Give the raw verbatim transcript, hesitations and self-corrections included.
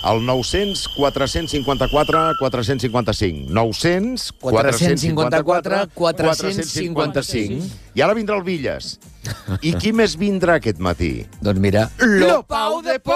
El nou-cents quatre-cents cinquanta-quatre quatre-cents cinquanta-cinc. nou-cents quatre-cents cinquanta-quatre quatre-cents cinquanta-cinc. I ara vindrà el Villas. I qui més vindrà aquest matí? Doncs mira... Lo Pau de Pau!